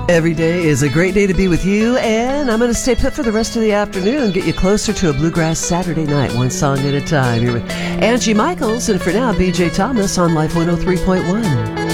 Every day is a great day to be with you, and I'm going to stay put for the rest of the afternoon, get you closer to a Bluegrass Saturday night, one song at a time. You're with Angie Michaels, and for now, BJ Thomas on Life 103.1.